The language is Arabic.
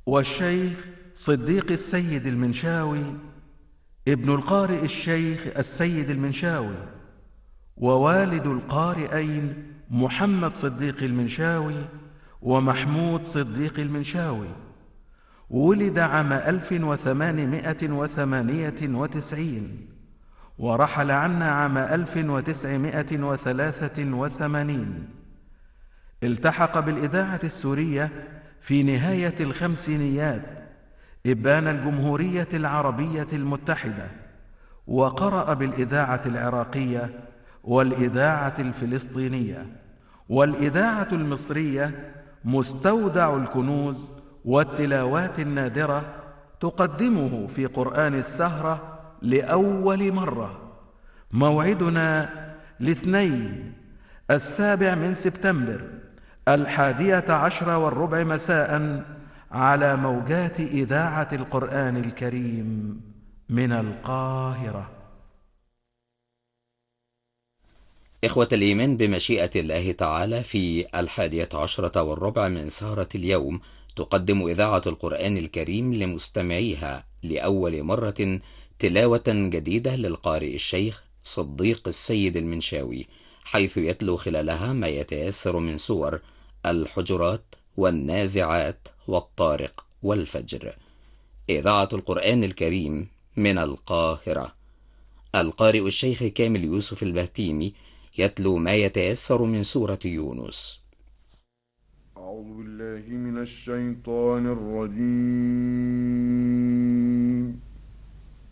والشيخ صديق السيد المنشاوي ابن القارئ الشيخ السيد المنشاوي، ووالد القارئين محمد صديق المنشاوي ومحمود صديق المنشاوي. ولد عام 1898 ورحل عنا عام 1983. التحق بالإذاعة السورية في نهاية الخمسينيات إبان الجمهورية العربية المتحدة، وقرأ بالإذاعة العراقية والإذاعة الفلسطينية والإذاعة المصرية مستودع الكنوز والتلاوات النادرة، تقدمه في قرآن السهرة لأول مرة. موعدنا الاثنين 7 سبتمبر 11:10 مساء على موجات إذاعة القرآن الكريم من القاهرة. إخوة الإيمان، بمشيئة الله تعالى في 11:10 من سهرة اليوم تقدم إذاعة القرآن الكريم لمستمعيها لأول مرة تلاوة جديدة للقارئ الشيخ صديق السيد المنشاوي، حيث يتلو خلالها ما يتيسر من سور الحجرات والنازعات والطارق والفجر. إذاعة القرآن الكريم من القاهرة. القارئ الشيخ كامل يوسف البهتيمي يتلو ما يتيسر من سورة يونس. أعوذ بالله من الشيطان الرجيم.